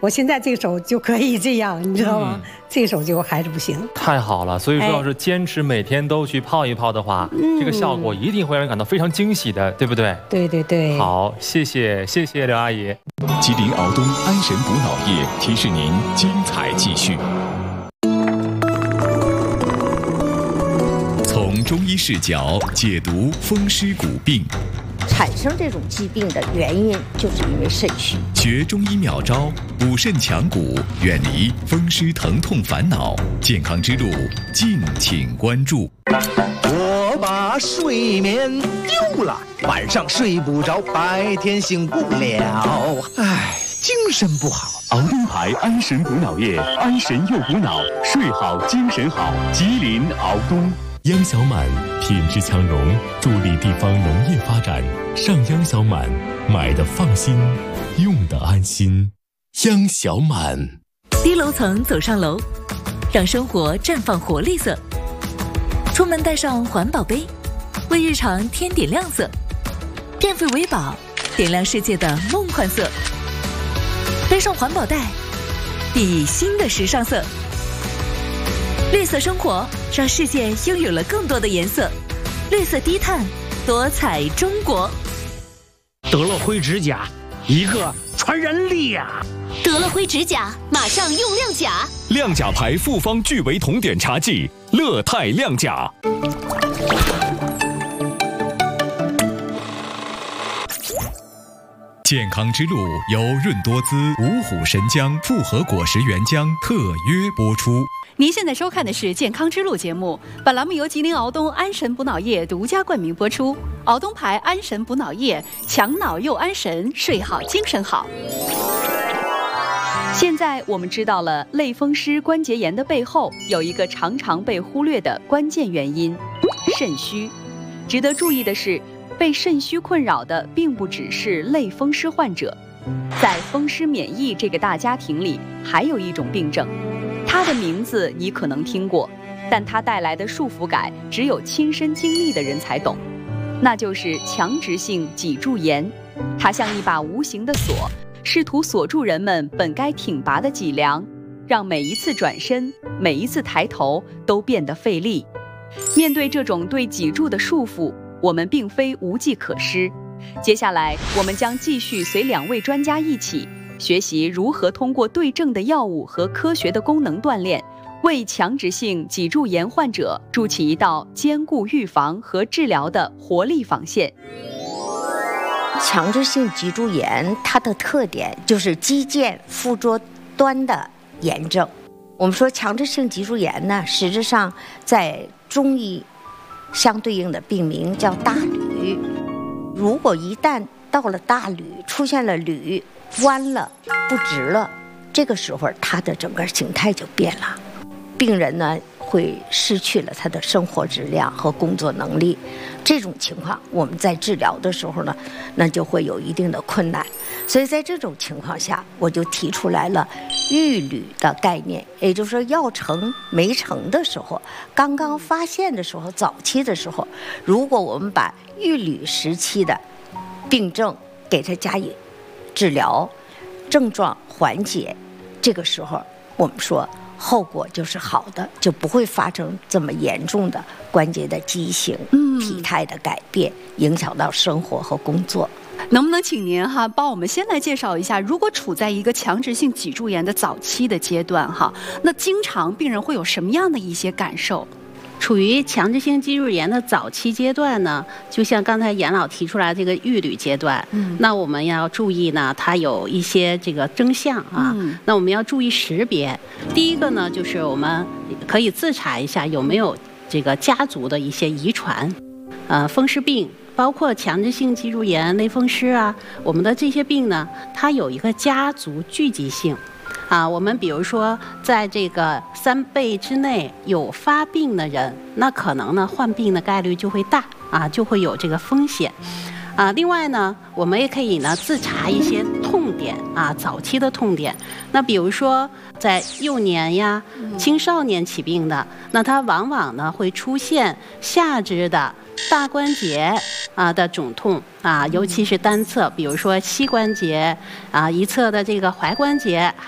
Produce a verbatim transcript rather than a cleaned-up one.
我现在这个手就可以这样，你知道吗？嗯、这个手就还是不行。 太好了，所以说要是坚持每天都去泡一泡的话，哎、这个效果一定会让人感到非常惊喜的，对不对？ 对对对。 好，谢谢谢谢刘阿姨。 吉林敖东安神补脑液提示您精彩继续。从中医视角解读风湿骨病。 产生这种疾病的原因，就是因为肾虚。 学中医妙招，补肾强骨，远离风湿疼痛烦恼，健康之路，敬请关注。 我把睡眠丢了，晚上睡不着，白天醒不了，唉，精神不好。 敖东牌安神补脑液，安神又补脑，睡好精神好。吉林敖东。央小满品质强融，助力地方农业发展。上央小满，买的放心，用的安心。央小满。 低楼层走上楼，让生活绽放活力色。出门带上环保杯，为日常添点亮色。电费为宝，点亮世界的梦幻色。背上环保袋，熠熠新的时尚色。绿色生活，让世界拥有了更多的颜色。绿色低碳，多彩中国。 得乐辉指甲，一个传染力啊！ 得乐辉指甲，马上用亮甲。 亮甲牌复方聚维酮碘茶剂，乐泰亮甲。健康之路由润多滋、五虎神姜复合果实原浆特约播出。 您现在收看的是《健康之路》节目，本栏目由吉林敖东安神补脑液独家冠名播出。敖东牌安神补脑液，强脑又安神，睡好精神好。现在我们知道了类风湿关节炎的背后有一个常常被忽略的关键原因——肾虚。值得注意的是，被肾虚困扰的并不只是类风湿患者，在风湿免疫这个大家庭里，还有一种病症。它的名字你可能听过，但它带来的束缚感只有亲身经历的人才懂，那就是强直性脊柱炎。它像一把无形的锁，试图锁住人们本该挺拔的脊梁，让每一次转身、每一次抬头都变得费力。面对这种对脊柱的束缚，我们并非无计可施。接下来，我们将继续随两位专家一起学习如何通过对症的药物和科学的功能锻炼，为强直性脊柱炎患者筑起一道兼顾预防和治疗的活力防线。 强直性脊柱炎它的特点就是肌腱附着端的炎症。我们说强直性脊柱炎呢，实质上在中医相对应的病名叫大捋。如果一旦到了大捋，出现了捋弯了不直了，这个时候它的整个形态就变了，病人呢会失去了他的生活质量和工作能力。这种情况我们在治疗的时候呢，那就会有一定的困难。所以在这种情况下，我就提出来了预捋的概念，也就是说药成没成的时候，刚刚发现的时候，早期的时候，如果我们把预捋时期的病症给它加以治疗，症状缓解，这个时候我们说后果就是好的，就不会发生这么严重的关节的畸形、嗯、体态的改变，影响到生活和工作。 能不能请您哈帮我们先来介绍一下，如果处在一个强直性脊柱炎的早期的阶段哈，那经常病人会有什么样的一些感受？ 处于强直性脊柱炎的早期阶段呢，就像刚才严老提出来这个预捋阶段，嗯，那我们要注意呢，它有一些这个征象啊，嗯，那我们要注意识别。第一个呢，就是我们可以自查一下有没有这个家族的一些遗传，呃，风湿病，包括强直性脊柱炎、类风湿啊，我们的这些病呢，它有一个家族聚集性。啊，我们比如说，在这个三辈之内有发病的人，那可能呢患病的概率就会大啊，就会有这个风险。啊，另外呢，我们也可以呢自查一些痛点啊，早期的痛点。那比如说在幼年呀、青少年起病的，那它往往呢会出现下肢的大关节啊的肿痛啊，尤其是单侧，比如说膝关节啊，一侧的这个踝关节，